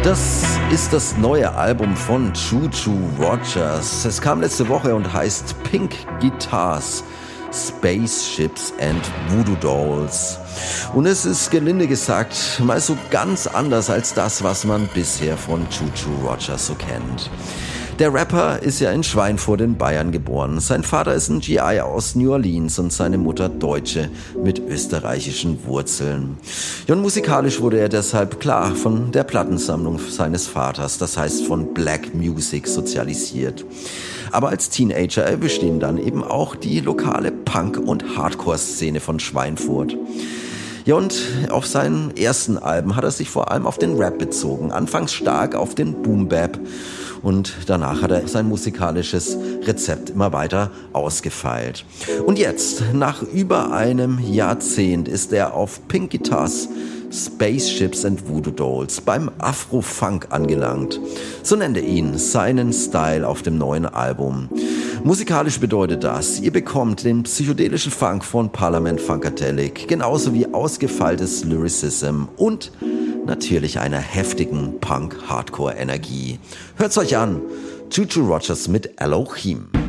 Das ist das neue Album von Choo Choo Rogers. Es kam letzte Woche und heißt Pink Guitars, Spaceships and Voodoo Dolls. Und es ist gelinde gesagt mal so ganz anders als das, was man bisher von Choo Choo Rogers so kennt. Der Rapper ist ja in Schweinfurt in Bayern geboren. Sein Vater ist ein GI aus New Orleans und seine Mutter Deutsche mit österreichischen Wurzeln. Ja, und musikalisch wurde er deshalb klar von der Plattensammlung seines Vaters, das heißt von Black Music, sozialisiert. Aber als Teenager erwischt ihn dann eben auch die lokale Punk- und Hardcore-Szene von Schweinfurt. Ja, und auf seinen ersten Alben hat er sich vor allem auf den Rap bezogen, anfangs stark auf den Boom-Bap. Und danach hat er sein musikalisches Rezept immer weiter ausgefeilt. Und jetzt, nach über einem Jahrzehnt, ist er auf Pink Guitars, Spaceships and Voodoo Dolls beim Afro-Funk angelangt. So nennt er ihn, seinen Style auf dem neuen Album. Musikalisch bedeutet das, ihr bekommt den psychedelischen Funk von Parliament Funkadelic, genauso wie ausgefeiltes Lyricism und natürlich einer heftigen Punk-Hardcore-Energie. Hört's euch an, Choo Choo Rogers mit Elohim.